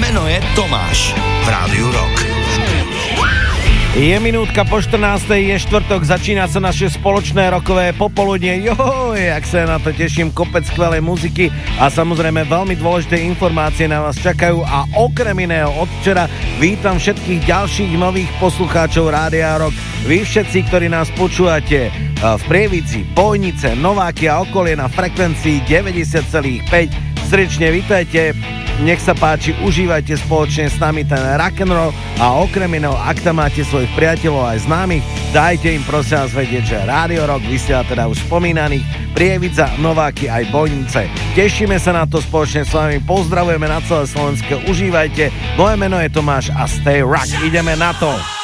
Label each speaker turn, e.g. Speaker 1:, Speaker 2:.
Speaker 1: meno je Tomáš. V Rádiu Rock.
Speaker 2: Je minútka po 14. Je štvrtok, začína sa naše spoločné rokové popoludnie. Joj, jak sa na to teším, kopec skvelej muziky a samozrejme veľmi dôležité informácie na vás čakajú a okrem iného od včera vítam všetkých ďalších nových poslucháčov Rádia Rock. Vy všetci, ktorí nás počúvate v Prievidzi, Bojnice, Nováky a okolie na frekvencii 90,5, srdečne vítajte. Nech sa páči, užívajte spoločne s nami ten rock'n'roll a okrem iného, ak tam máte svojich priateľov aj známych, dajte im prosím vás vedieť, že Rádio Rock vysiela teda už spomínaných Prievidza, Nováky aj Bojnice. Tešíme sa na to spoločne s vami, pozdravujeme na celé Slovensko, užívajte. Moje meno je Tomáš a stay rock, ideme na to.